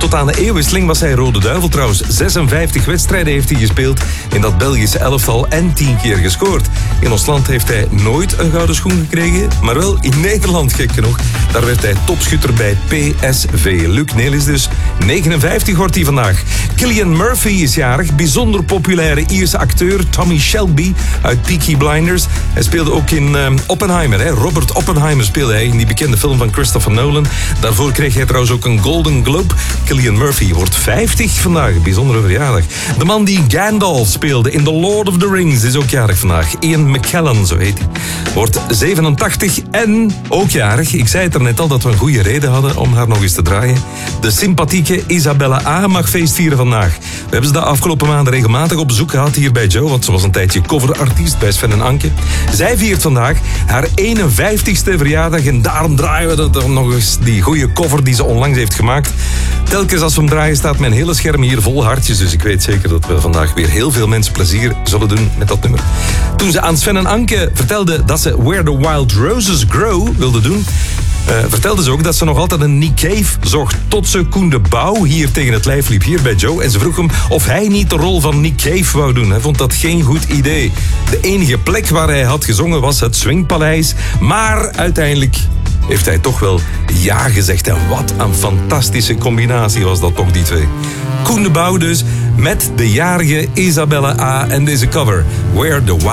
Tot aan de eeuwwisseling was hij Rode Duivel trouwens. 56 wedstrijden heeft hij gespeeld in dat Belgische elftal en 10 keer gescoord. In ons land heeft hij nooit een gouden schoen gekregen, maar wel in Nederland, gek genoeg. Daar werd hij topschutter bij PSV. Luc Nelis dus. 59 wordt hij vandaag. Cillian Murphy is jarig. Bijzonder populaire Ierse acteur. Tommy Shelby uit Peaky Blinders. Hij speelde ook in Oppenheimer. Hè. Robert Oppenheimer speelde hij in die bekende film van Christopher Nolan. Daarvoor kreeg hij trouwens ook een Golden Globe. Cillian Murphy wordt 50 vandaag. Bijzondere verjaardag. De man die Gandalf speelde in The Lord of the Rings is ook jarig vandaag. Ian McKellen, zo heet hij. Wordt 87 en ook jarig. Ik zei het er net al dat we een goede reden hadden om haar nog eens te draaien. De sympathieke Isabella A. mag feestvieren vandaag. We hebben ze de afgelopen maanden regelmatig op bezoek gehad hier bij Joe, want ze was een tijdje coverartiest bij Sven en Anke. Zij viert vandaag haar 51ste verjaardag en daarom draaien we dat nog eens, die goede cover die ze onlangs heeft gemaakt. Telkens als we hem draaien staat mijn hele scherm hier vol hartjes, dus ik weet zeker dat we vandaag weer heel veel mensen plezier zullen doen met dat nummer. Toen ze aan Sven en Anke vertelde dat ze Where the Wild Roses Grow wilde doen, vertelde ze ook dat ze nog altijd een Nick Cave zocht tot ze Koen de Bouw hier tegen het lijf liep, hier bij Joe. En ze vroeg hem of hij niet de rol van Nick Cave wou doen. Hij vond dat geen goed idee. De enige plek waar hij had gezongen was het Swingpaleis. Maar uiteindelijk heeft hij toch wel ja gezegd. En wat een fantastische combinatie was dat toch, die twee. Koen de Bouw dus, met de jarige Isabella A. en deze cover. Where the Wild